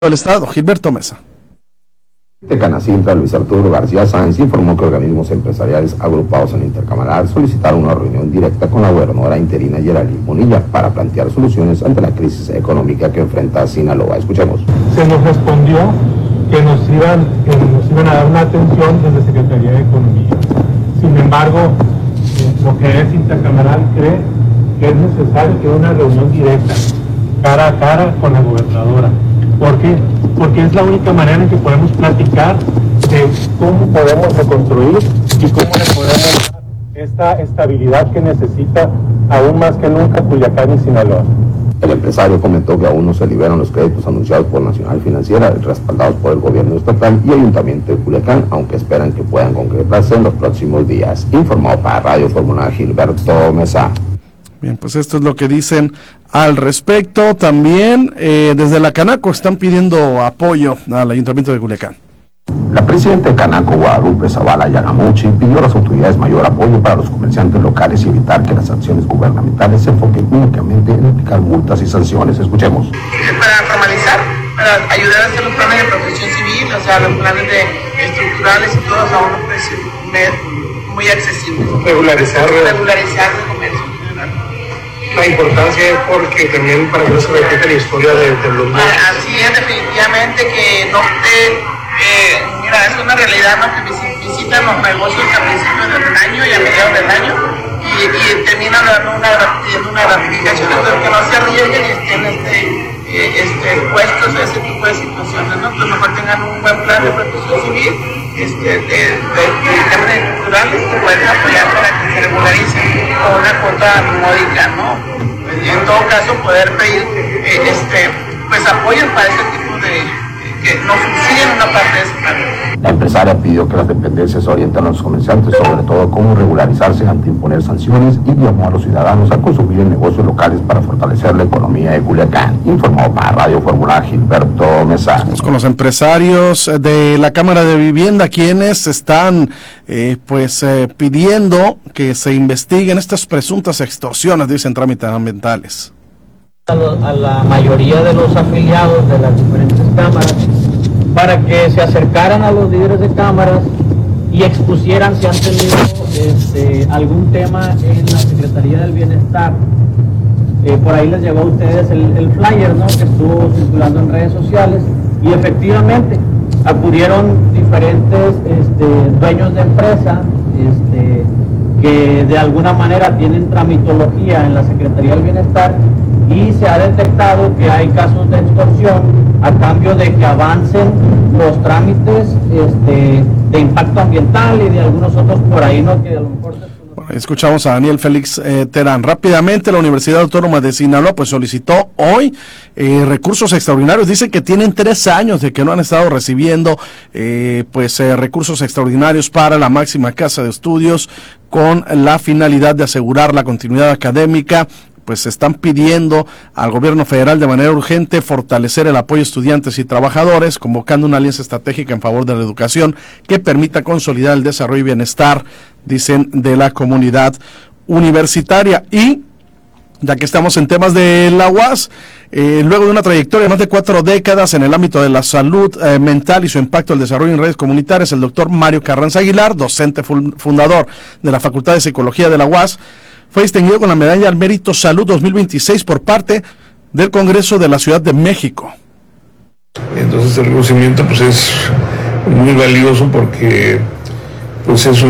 del Estado, Gilberto Mesa. De Canacintra, Luis Arturo García Sáenz informó que organismos empresariales agrupados en Intercamaral solicitaron una reunión directa con la gobernadora interina Yerali Bonilla para plantear soluciones ante la crisis económica que enfrenta Sinaloa. Escuchemos. Se nos respondió que nos iban a dar una atención desde Secretaría de Economía. Sin embargo, lo que es Intercamaral cree que es necesario que haya una reunión directa, cara a cara con la gobernadora. ¿Por qué? Porque es la única manera en que podemos platicar de cómo podemos reconstruir y cómo le podemos dar esta estabilidad que necesita aún más que nunca Culiacán y Sinaloa. El empresario comentó que aún no se liberan los créditos anunciados por Nacional Financiera, respaldados por el gobierno estatal y Ayuntamiento de Culiacán, aunque esperan que puedan concretarse en los próximos días. Informó para Radio Fórmula Gilberto Mesa. Bien, pues esto es lo que dicen al respecto. También desde la Canaco están pidiendo apoyo al Ayuntamiento de Culiacán. La presidenta de Canaco, Guadalupe Zavala Yagamuchi, pidió a las autoridades mayor apoyo para los comerciantes locales y evitar que las acciones gubernamentales se enfoquen únicamente en aplicar multas y sanciones. Escuchemos. Para formalizar, para ayudar a hacer los planes de protección civil, o sea, los planes estructurales y todos a unos precios muy accesibles. Regularizar el comercio. La importancia es porque también para que no se repita la historia de los muertos. Así es, definitivamente que no mira, es una realidad, ¿no? Que visitan los negocios a principios del año y a mediados del año y terminan dando una gratificación, entonces que no se arriesguen y estén expuestos a ese tipo de situaciones, ¿no? Que mejor tengan un buen plan de protección civil, de temas estructurales que pueden apoyar para que se regularicen con una cuota módica, ¿no? Y en todo caso poder pedir pues apoyo para ese tipo de que nos subsidien una parte de ese plan. La empresaria pidió que las dependencias orienten a los comerciantes sobre todo cómo regularizarse ante imponer sanciones y llamó a los ciudadanos a consumir en negocios locales para fortalecer la economía de Culiacán. Informó para Radio Fórmula Gilberto Mesa. Estamos con los empresarios de la Cámara de Vivienda, quienes están pidiendo que se investiguen estas presuntas extorsiones, dicen trámites ambientales. A la mayoría de los afiliados de las diferentes cámaras para que se acercaran a los líderes de cámaras y expusieran si han tenido algún tema en la Secretaría del Bienestar. Por ahí les llegó a ustedes el flyer, ¿no?, que estuvo circulando en redes sociales, y efectivamente acudieron diferentes dueños de empresa que de alguna manera tienen tramitología en la Secretaría del Bienestar, y se ha detectado que hay casos de extorsión a cambio de que avancen los trámites de impacto ambiental y de algunos otros por ahí, ¿no?, que a lo mejor... Escuchamos a Daniel Félix Terán. Rápidamente, la Universidad Autónoma de Sinaloa solicitó hoy recursos extraordinarios. Dice que tienen 3 años de que no han estado recibiendo recursos extraordinarios para la máxima casa de estudios con la finalidad de asegurar la continuidad académica. Pues están pidiendo al gobierno federal de manera urgente fortalecer el apoyo a estudiantes y trabajadores, convocando una alianza estratégica en favor de la educación que permita consolidar el desarrollo y bienestar, dicen, de la comunidad universitaria. Y ya que estamos en temas de la UAS, luego de una trayectoria de más de 4 décadas en el ámbito de la salud mental y su impacto al desarrollo en redes comunitarias, el doctor Mario Carranza Aguilar, docente fundador de la Facultad de Psicología de la UAS, fue distinguido con la Medalla al Mérito Salud 2026 por parte del Congreso de la Ciudad de México. Entonces el reconocimiento pues es muy valioso porque pues es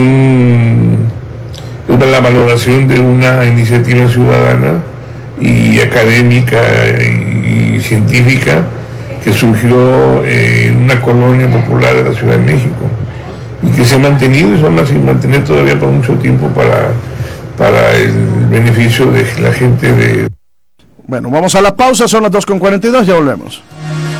la valoración de una iniciativa ciudadana y académica y científica que surgió en una colonia popular de la Ciudad de México y que se ha mantenido y se va a mantener todavía por mucho tiempo para el beneficio de la gente de... Bueno, vamos a la pausa, son las 2:42, ya volvemos.